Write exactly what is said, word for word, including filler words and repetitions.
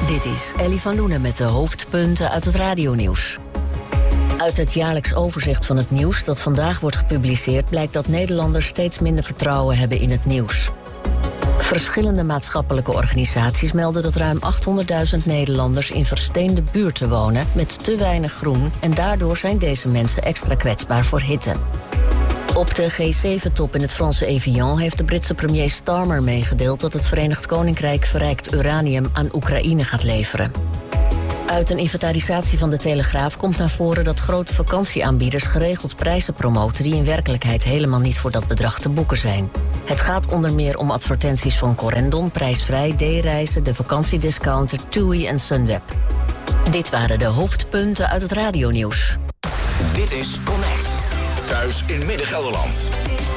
Dit is Ellie van Loenen met de hoofdpunten uit het radionieuws. Uit het jaarlijks overzicht van het nieuws dat vandaag wordt gepubliceerd blijkt dat Nederlanders steeds minder vertrouwen hebben in het nieuws. Verschillende maatschappelijke organisaties melden dat ruim achthonderdduizend Nederlanders in versteende buurten wonen met te weinig groen en daardoor zijn deze mensen extra kwetsbaar voor hitte. Op de G zeven top in het Franse Evian heeft de Britse premier Starmer meegedeeld dat het Verenigd Koninkrijk verrijkt uranium aan Oekraïne gaat leveren. Uit een inventarisatie van de Telegraaf komt naar voren dat grote vakantieaanbieders geregeld prijzen promoten die in werkelijkheid helemaal niet voor dat bedrag te boeken zijn. Het gaat onder meer om advertenties van Corendon, Prijsvrij, D-reizen, de vakantiediscounter, TUI en Sunweb. Dit waren de hoofdpunten uit het radionieuws. Dit is Connect. Thuis in Midden-Gelderland.